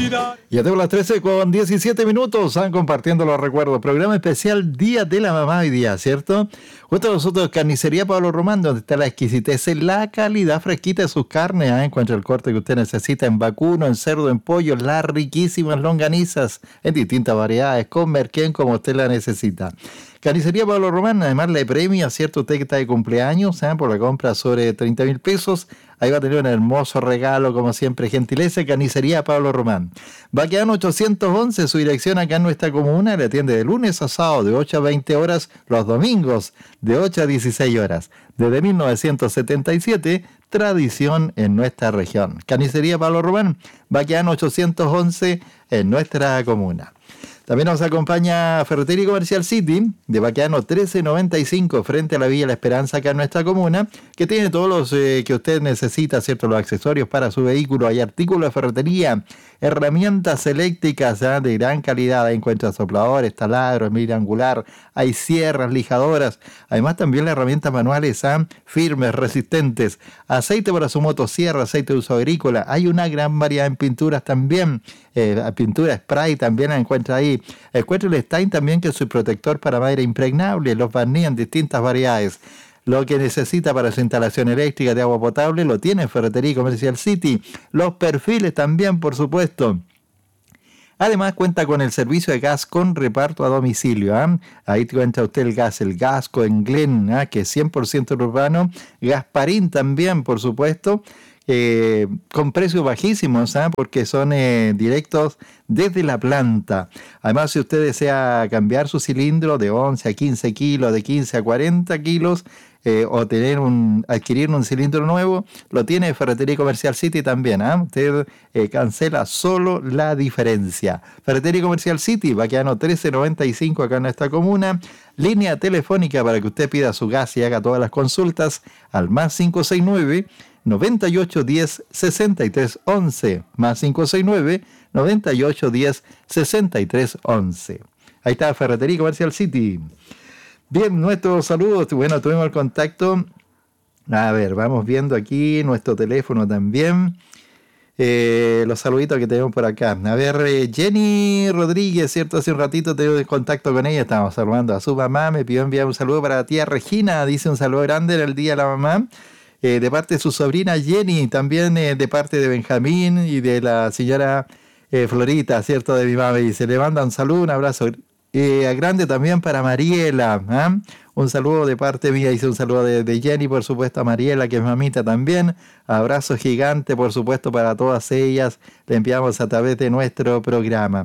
Ya tengo las 13 con 17 minutos, están compartiendo los recuerdos. Programa especial Día de la Mamá hoy día, ¿cierto? Junto a nosotros, Carnicería Pablo Román, donde está la exquisitez y la calidad fresquita de sus carnes. Encuentra el corte que usted necesita en vacuno, en cerdo, en pollo, las riquísimas longanizas en distintas variedades, con merquén como usted la necesita. Carnicería Pablo Román, además le premia, ¿cierto? Usted que está de cumpleaños, por la compra sobre 30.000 pesos. Ahí va a tener un hermoso regalo, como siempre, gentileza. Carnicería Pablo Román. Baquedano 811, su dirección acá en nuestra comuna. Le atiende de lunes a sábado de 8 a 20 horas, los domingos de 8 a 16 horas. Desde 1977, tradición en nuestra región. Carnicería Pablo Román, Baquedano 811 en nuestra comuna. También nos acompaña Ferretería Comercial City, de Baquedano 1395, frente a la Villa La Esperanza, acá en nuestra comuna, que tiene todos los que usted necesita, ¿cierto? Los accesorios para su vehículo. Hay artículos de ferretería, herramientas eléctricas de gran calidad. Ahí encuentra sopladores, taladros, mira angular, hay sierras, lijadoras. Además también las herramientas manuales firmes, resistentes. Aceite para su motosierra, aceite de uso agrícola. Hay una gran variedad en pinturas también. Pintura spray también la encuentra ahí. Encuentra el Stein también, que es su protector para madera impregnable. Los barniz en distintas variedades. Lo que necesita para su instalación eléctrica de agua potable lo tiene en Ferretería Comercial City. Los perfiles también, por supuesto. Además cuenta con el servicio de gas con reparto a domicilio. Ahí encuentra usted el Gasco en Glen, que es 100% urbano. Gasparín también, por supuesto. Con precios bajísimos, porque son directos desde la planta. Además, si usted desea cambiar su cilindro de 11 a 15 kilos, de 15 a 40 kilos, o adquirir un cilindro nuevo, lo tiene Ferretería Comercial City también. Usted cancela solo la diferencia. Ferretería Comercial City, Baquedano 1395, acá en nuestra comuna. Línea telefónica para que usted pida su gas y haga todas las consultas al más 569 9810 6311, más 569 9810 6311. Ahí está Ferretería Comercial City. Bien, nuestros saludos. Bueno, tuvimos el contacto. A ver, vamos viendo aquí nuestro teléfono también. Los saluditos que tenemos por acá. A ver, Jenny Rodríguez, ¿cierto? Hace un ratito tuve contacto con ella. Estábamos saludando a su mamá. Me pidió enviar un saludo para la tía Regina. Dice un saludo grande en el Día de la Mamá. De parte de su sobrina Jenny, también de parte de Benjamín y de la señora Florita, ¿cierto? De mi mamá. Y se le manda un saludo, un abrazo grande también para Mariela. Un saludo de parte mía, dice un saludo de Jenny, por supuesto, a Mariela, que es mamita también. Abrazo gigante, por supuesto, para todas ellas. Le enviamos a través de nuestro programa.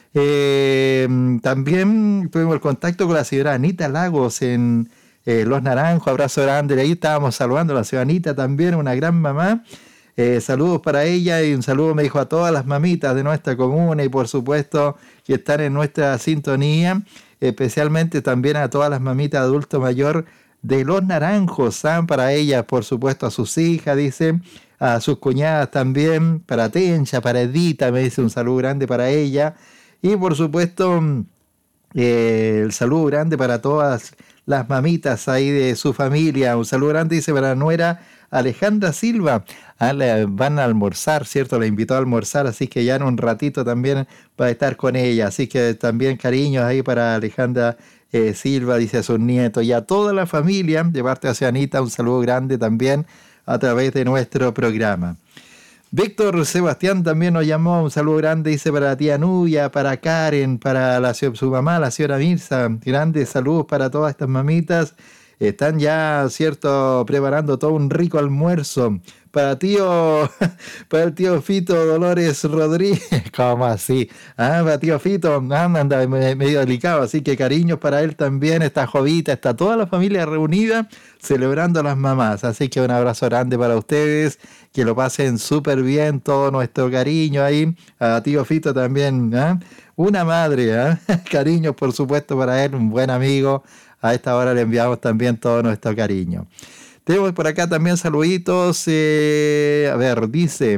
También tuvimos el contacto con la señora Anita Lagos en Los Naranjos. Abrazo grande. Ahí estábamos saludando a la señora Anita también, una gran mamá. Saludos para ella y un saludo, me dijo, a todas las mamitas de nuestra comuna y por supuesto que están en nuestra sintonía, especialmente también a todas las mamitas de adulto mayor de Los Naranjos, para ellas, por supuesto, a sus hijas, dice, a sus cuñadas también, para Tencha, para Edita, me dice un saludo grande para ella y por supuesto el saludo grande para todas las mamitas ahí de su familia. Un saludo grande, dice, para la nuera Alejandra Silva. Van a almorzar, ¿cierto? La invitó a almorzar, así que ya en un ratito también va a estar con ella. Así que también cariños ahí para Alejandra Silva, dice a sus nietos y a toda la familia, de parte de Anita, un saludo grande también a través de nuestro programa. Víctor Sebastián también nos llamó, un saludo grande, dice, para la tía Nubia, para Karen, para su mamá, la señora Mirza. Grandes saludos para todas estas mamitas. Están ya, ¿cierto?, preparando todo un rico almuerzo para el tío Fito Dolores Rodríguez. ¿Cómo así? Para tío Fito, anda medio delicado, así que cariños para él también, está Jovita, está toda la familia reunida celebrando a las mamás. Así que un abrazo grande para ustedes, que lo pasen súper bien, todo nuestro cariño ahí. A tío Fito también, una madre, cariños por supuesto para él, un buen amigo. A esta hora le enviamos también todo nuestro cariño. Tenemos por acá también saluditos. A ver, dice...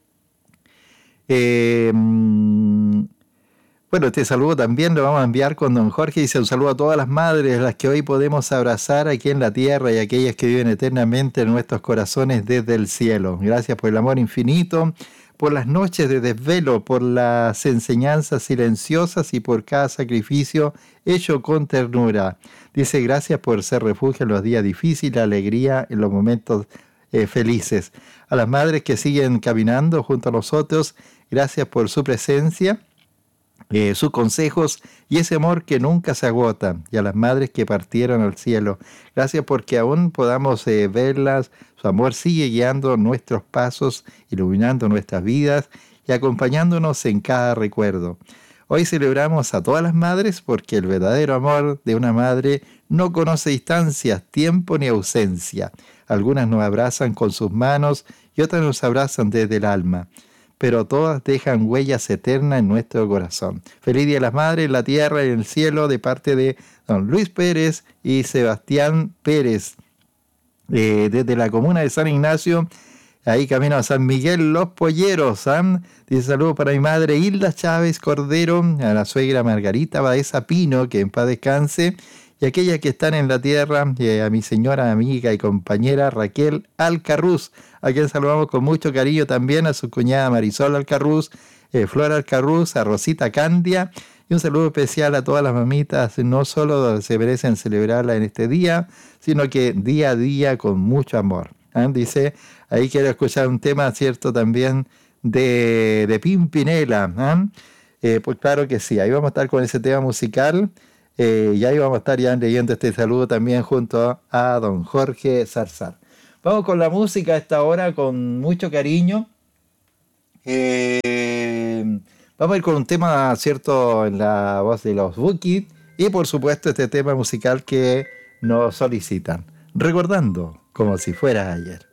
bueno, este saludo también lo vamos a enviar con don Jorge. Dice un saludo a todas las madres, las que hoy podemos abrazar aquí en la tierra y aquellas que viven eternamente en nuestros corazones desde el cielo. Gracias por el amor infinito, por las noches de desvelo, por las enseñanzas silenciosas y por cada sacrificio hecho con ternura. Dice, gracias por ser refugio en los días difíciles, alegría en los momentos felices. A las madres que siguen caminando junto a nosotros, gracias por su presencia, sus consejos y ese amor que nunca se agota. Y a las madres que partieron al cielo, gracias porque aún podamos verlas. Su amor sigue guiando nuestros pasos, iluminando nuestras vidas y acompañándonos en cada recuerdo. Hoy celebramos a todas las madres porque el verdadero amor de una madre no conoce distancias, tiempo ni ausencia. Algunas nos abrazan con sus manos y otras nos abrazan desde el alma, pero todas dejan huellas eternas en nuestro corazón. Feliz Día de las Madres en la tierra y en el cielo de parte de don Luis Pérez y Sebastián Pérez, desde la comuna de San Ignacio, ahí camino a San Miguel Los Polleros. Dice saludos para mi madre Hilda Chávez Cordero, a la suegra Margarita Baeza Pino, que en paz descanse, y aquellas que están en la tierra, a mi señora, amiga y compañera Raquel Alcarrús, a quien saludamos con mucho cariño también, a su cuñada Marisol Alcarrús, Flor Alcarrús, a Rosita Candia, y un saludo especial a todas las mamitas, no solo se merecen celebrarla en este día, sino que día a día con mucho amor. Dice, ahí quiero escuchar un tema, ¿cierto?, también de Pimpinela. Pues claro que sí, ahí vamos a estar con ese tema musical. Y ahí vamos a estar ya leyendo este saludo también junto a don Jorge Zarzar. Vamos con la música a esta hora con mucho cariño. Vamos a ir con un tema, ¿cierto?, en la voz de los Bukis. Y por supuesto este tema musical que nos solicitan. Recordando como si fuera ayer.